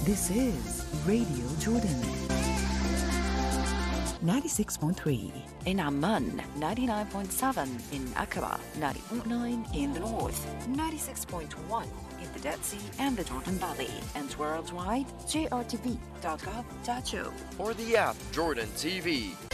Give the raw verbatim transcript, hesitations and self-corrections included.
This is Radio Jordan. ninety-six point three. In Amman, ninety-nine point seven. In Aqaba, ninety point nine. In the north, ninety-six point one. In the Dead Sea and the Jordan Valley. And worldwide, J R T V dot gov dot J O. Or the app Jordan T V.